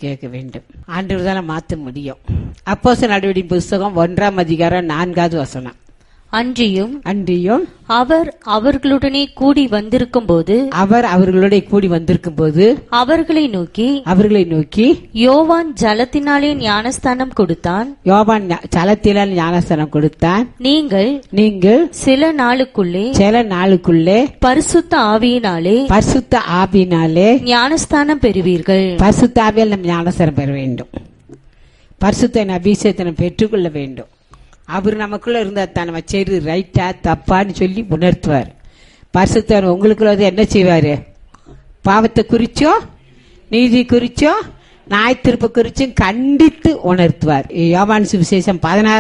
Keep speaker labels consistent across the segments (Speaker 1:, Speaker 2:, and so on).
Speaker 1: கேட்க வேண்டும். ஆண்டவர் தான் மாற்ற முடியும். அப்போஸ்தலர் நடவடிக்கையின் புஸ்தகம் 1:4
Speaker 2: அன்றியும் அவர் அவர்களுடனே கூடி வந்திருக்கும் போது அவர்களை நோக்கி யோவான் ஜலத்தினாலே ஞானஸ்தானம் கொடுத்தான். நீங்கள் சில நாளுக்குள்ளே பரிசுத்த ஆவியினாலே ஞானஸ்தானம் பெறுவீர்கள்.
Speaker 1: பரிசுத்த ஆவியால் நம்ம ஞானஸ்தானம் பெற வேண்டும். பரிசுத்த அபிஷேகத்தை பெற்றுக்கொள்ள வேண்டும். அவர் நமக்குள்ள இருந்தா தான் நம்ம செய்து ரைட்டா தப்பான்னு சொல்லி உணர்த்துவார். பரிசுத்தர் உங்களுக்குள்ள என்ன செய்வாரு? பாவத்தை குறிச்சோ நீதி குறிச்சோ நியாயத்தீர்ப்பு குறிச்சும் கண்டித்து உணர்த்துவார். யோவான் சுவிசேஷம்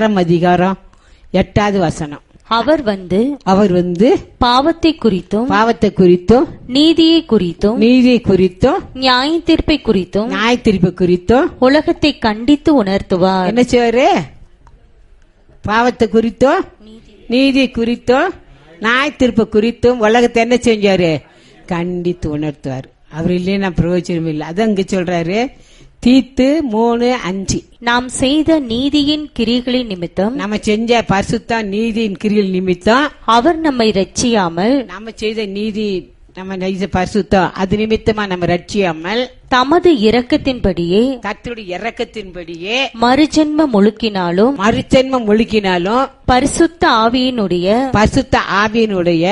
Speaker 1: 16:8
Speaker 2: அவர் வந்து பாவத்தை குறித்தும் நீதியை குறித்தும் நியாயத்தீர்ப்பை குறித்தும் உலகத்தை கண்டித்து உணர்த்துவார்.
Speaker 1: என்ன செய்வாரு? பாவத்தை குறித்தோ நீதி குறித்தோ நியாயத்தீர்ப்பு குறித்தும் உலகத்தை என்ன செஞ்சாரு? கண்டித்து உணர்த்துவார். அவர் இல்லையே பிரயோஜனம் இல்லை. அது அங்க சொல்றாரு தீத்து 3:5
Speaker 2: நாம் செய்த நீதியின் கிரிகளின் நிமித்தம்,
Speaker 1: நம்ம செஞ்ச பரிசுத்த நீதியின் கிரிகள் நிமித்தம்
Speaker 2: அவர் நம்மை ரட்சியாமல்,
Speaker 1: நம்ம செய்த நீதி நம்ம பரிசுத்தம் அது நிமித்தமா நம்ம ரட்சியாமல்
Speaker 2: தமது இரக்கத்தின்படியே
Speaker 1: கர்த்தருடைய இரக்கத்தின்படியே
Speaker 2: மறுஜென்மம் முழுக்கினாலும் பரிசுத்த ஆவியினுடைய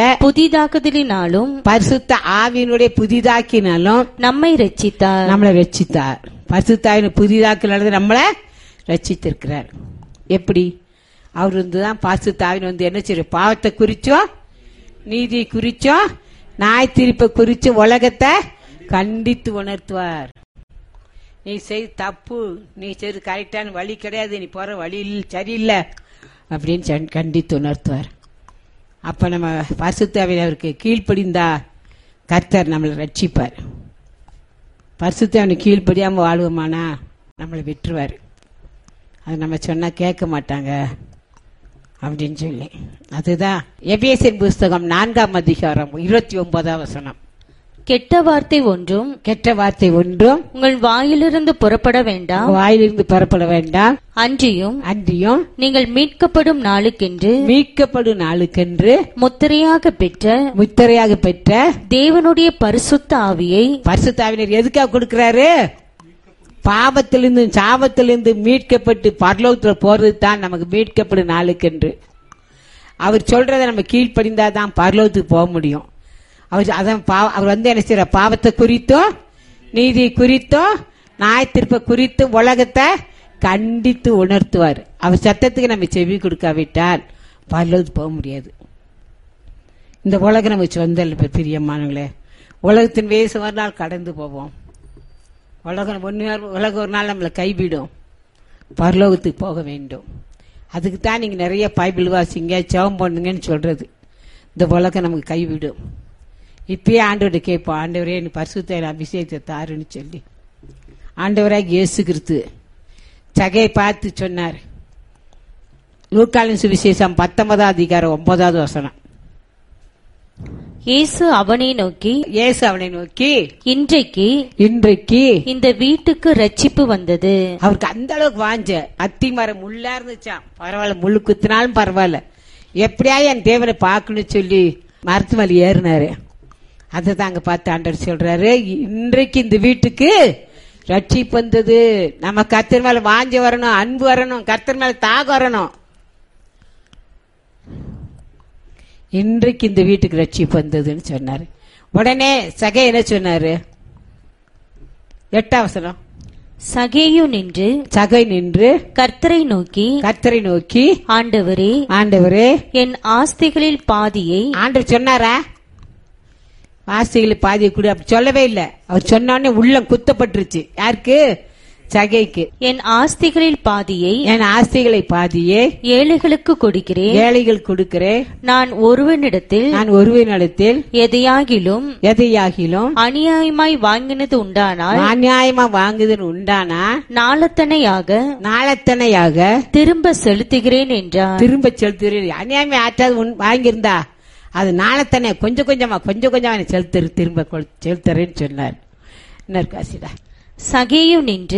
Speaker 2: புதிதாக்கினாலும் நம்மை ரட்சித்தார்.
Speaker 1: பரிசுத்த ஆவியினுடைய புதிதாக்கினாலும் நம்மளை ரட்சித்திருக்கிறார். எப்படி? அவர் வந்துதான் பரிசுத்த ஆவியின் என்ன செய்யும்? பாவத்தை குறிச்சோ நீதி குறிச்சோ நியாயத்தீர்ப்பை குறிச்சு உலகத்தை கண்டித்து உணர்த்துவார். நீ செய்து தப்பு, நீ செய்து கரெக்டான வழி கிடையாது, நீ போற வழி சரியில்லை அப்படின்னு கண்டித்து உணர்த்துவார். அப்ப நம்ம பரிசுத்த ஆவியானவருக்கு கீழ்ப்படிந்தா கர்த்தர் நம்மளை ரட்சிப்பார். பரிசுத்த ஆவியானவருக்கு கீழ்ப்படியாம வாழ்வோமானா நம்மளை விட்டுருவார். அது நம்ம சொன்னா கேட்க மாட்டாங்க அப்படின்னு சொல்லி. அதுதான் எபேசியர் புஸ்தகம் 4:29
Speaker 2: கெட்ட வார்த்தை ஒன்றும்
Speaker 1: உங்கள்
Speaker 2: வாயிலிருந்து புறப்பட வேண்டாம். அன்றியும் நீங்கள் மீட்கப்படும் நாளுக்கென்று முத்திரையாக பெற்ற தேவனுடைய பரிசுத்த ஆவியினர்
Speaker 1: எதுக்காக கொடுக்கிறாரு? பாவத்திலிருந்து சாபத்திலிருந்து மீட்கப்பட்டு பரலோகத்தில் போறது தான் நமக்கு மீட்கப்படும் நாளுக்கென்று. அவர் சொல்றதை நம்ம கீழ்ப்படிந்தாதான் பரலோகத்துக்கு போக முடியும். அவர் என்ன செய்யற? பாவத்தை குறித்தோ நீதி குறித்தோ நியாயத்தீர்ப்பை குறித்து உலகத்தை கண்டித்து உணர்த்துவார். அவர் சத்தத்துக்கு நம்ம செவி கொடுக்காவிட்டால் பரலோகத்துக்கு போக முடியாது. இந்த உலகம் நம்ம சொந்தல் பிரியமானங்களே, உலகத்தின் வேச ஒரு நாள் கடந்து போவோம். உலகம் ஒரு நாள் நம்மளை கைவிடும். பரலோகத்துக்கு போக வேண்டும். அதுக்கு தான் நீங்க நிறைய பைபிள் வாசிங்க, ஜெபம் பண்ணுங்கன்னு சொல்றது. இந்த உலகம் நமக்கு கைவிடும். இப்பயே ஆண்டவரை கேட்போம், ஆண்டவரே நீ பரிசுத்த அபிஷேகத்தை தாருன்னு சொல்லி. ஆண்டவராக இயேசு கிறிஸ்து சகையை பார்த்து சொன்னார். லூக்காவின் சுவிசேஷம் 19:9
Speaker 2: இயேசு அவனை நோக்கி
Speaker 1: இன்றைக்கு
Speaker 2: இந்த வீட்டுக்கு ரட்சிப்பு வந்தது.
Speaker 1: அவருக்கு அந்த அளவுக்கு வாஞ்ச. அத்தி மரம் முள்ளா இருந்துச்சான், பரவாயில்ல முள்ளு குத்தினாலும் பரவாயில்ல, எப்படியா என் தேவனை பார்க்கணும்னு சொல்லி மரத்து மேல ஏறினாரு. அதை தாங்க பார்த்து ஆண்டவர் சொல்றாரு, இன்றைக்கு இந்த வீட்டுக்கு ரட்சிப்பு வந்தது. நம்ம கர்த்தர் மேல வாஞ்ச வரணும், அன்பு வரணும், கர்த்தர் மேல தாகம் வரணும். இன்றைக்கு இந்த வீட்டுக்கு ரட்சிப்பு வந்ததுன்னு சொன்னாரு. உடனே சகை என்ன சொன்னாரு? 8
Speaker 2: சகை நின்று கர்த்தரை நோக்கி ஆண்டவரே என் ஆஸ்திகளில் பாதியை.
Speaker 1: ஆண்டவர் சொன்னாரா? ஆஸ்திகளில் பாதியை கூட அப்படி சொல்லவே இல்லை. அவர் சொன்னோடனே உள்ளம் குத்தப்பட்டுருச்சு. யாருக்கு? சகைக்கு.
Speaker 2: என் ஆஸ்திகளை பாதியை ஏழைகளுக்கு கொடுக்கிறேன். நான் ஒருவனிடத்தில் எதையாகிலும் அநியாயமாய் வாங்கினது உண்டானால் நாளத்தனையாக திரும்ப செலுத்துகிறேன் என்றார்.
Speaker 1: அநியாயமே ஆற்றாது வாங்கியிருந்தா அது நாளத்தனை கொஞ்சம் கொஞ்சமா திரும்ப செலுத்துறேன்னு சொன்னார்.
Speaker 2: சகேயு நின்று